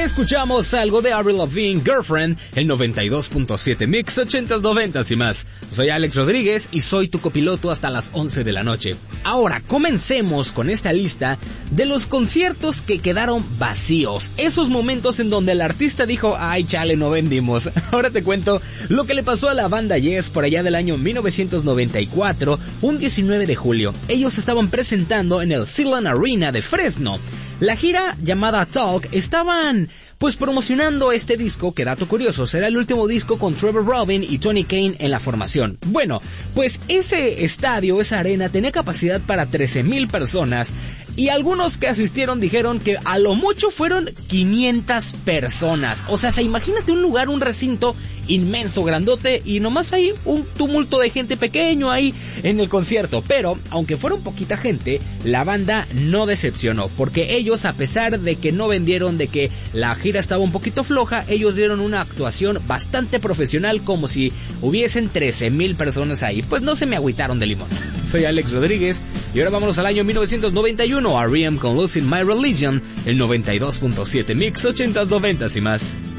Escuchamos algo de Avril Lavigne, Girlfriend, el 92.7 Mix 80s, 90s y más. Soy Alex Rodríguez y soy tu copiloto hasta las 11 de la noche. Ahora, comencemos con esta lista de los conciertos que quedaron vacíos. Esos momentos en donde el artista dijo, ay chale, no vendimos. Ahora te cuento lo que le pasó a la banda Yes por allá del año 1994, un 19 de julio. Ellos estaban presentando en el Sealand Arena de Fresno. La gira llamada Talk estaban pues promocionando este disco, que dato curioso, será el último disco con Trevor Rabin y Tony Kane en la formación. Bueno, pues ese estadio, esa arena tenía capacidad para 13,000 personas y algunos que asistieron dijeron que a lo mucho fueron 500 personas. O sea, imagínate un lugar, un recinto inmenso, grandote, y nomás hay un tumulto de gente pequeño ahí en el concierto. Pero, aunque fueron poquita gente, la banda no decepcionó, porque ellos, a pesar de que no vendieron, de que la gira estaba un poquito floja, ellos dieron una actuación bastante profesional, como si hubiesen 13,000 personas ahí. Pues no se me agüitaron de limón. Soy Alex Rodríguez y ahora vámonos al año 1991, R.E.M. con Losing My Religion, el 92.7 Mix 80s, 90s y más.